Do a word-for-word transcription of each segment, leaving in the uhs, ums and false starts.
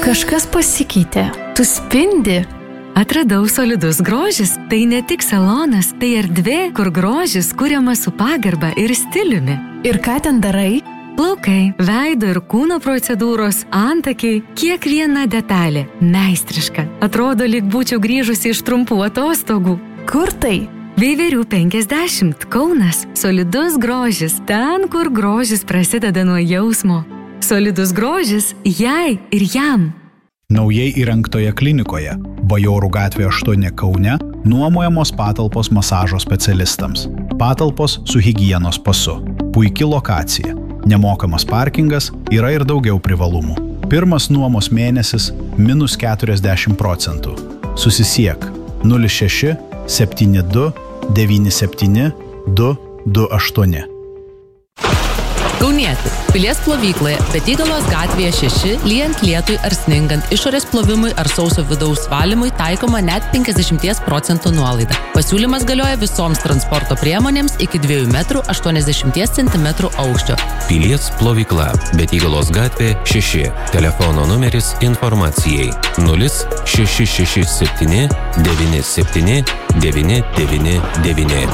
Kažkas pasikeitė. Tu spindi. Atradau Solidus grožis. Tai ne tik salonas, tai erdvė, kur grožis kuriamas su pagarba ir stiliumi. Ir ką ten darai? Plaukai, veido ir kūno procedūros, antakiai, kiekviena detalė. Meistriška. Atrodo, lyg būčiau grįžusi iš trumpų atostogų. Kur tai? Veiverių penkiasdešimt, Kaunas. Solidus grožis. Ten, kur grožis prasideda nuo jausmo. Solidus grožis jai ir jam. Naujai įrengtoje klinikoje, Bajorų gatvė aštuoni Kaune, nuomojamos patalpos masažo specialistams. Patalpos su higienos pasu. Puiki lokacija. Nemokamas parkingas, yra ir daugiau privalumų. Pirmas nuomos mėnesis minus keturiasdešimt procentų. Susisiek nulis šeši septyni du devyni septyni du du aštuoni. Kaunietė, Pilies plovykloje, Betygalos gatvėje šeši, lyjant lietui ar sningant, išorės plovimui ar sauso vidaus valymui taikoma net penkiasdešimt procentų nuolaida. Pasiūlymas galioja visoms transporto priemonėms iki dviejų metrų aštuoniasdešimt centimetrų aukščio. Pilies plovykla, Betygalos gatvė šeši, telefono numeris informacijai nulis šeši šeši septyni devyni septyni devyni devyni devyni.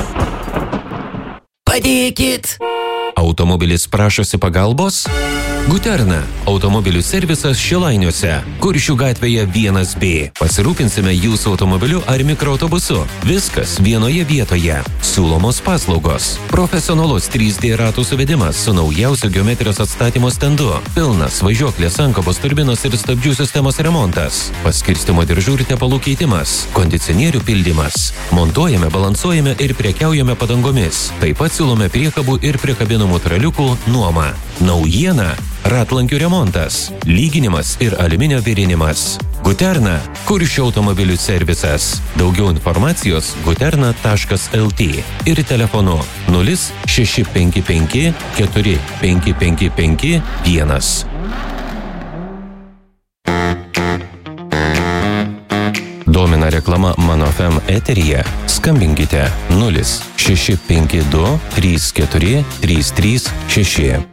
Padėkit! Automobilis prašosi pagalbos? Guterna. Automobilių servisas Šilainiuose. Kuršių gatvėje vienas B. Pasirūpinsime jūsų automobiliu ar mikroautobusu. Viskas vienoje vietoje. Siūlomos paslaugos. Profesionalus trys D ratų suvedimas su naujausio geometrijos atstatymo stendu. Pilnas važiuoklės sankabos turbinos ir stabdžių sistemos remontas. Paskirstymo diržų ir tepalų keitimas. Kondicionierių pildymas. Montuojame, balansuojame ir prekiaujame padangomis. Taip pat siūlome priekabų ir prikabinamų traliukų nuomą. Naujiena. Ratlankių remontas, lyginimas ir aliuminio virinimas. Guterna. Kuršių automobilių servisas. Daugiau informacijos guterna taškas el tė ir telefonu nulis šeši penki penki keturi penki penki penki vienas. Domina reklama Mano F M eteryje. Skambinkite nulis šeši penki du trys keturi trys trys šeši.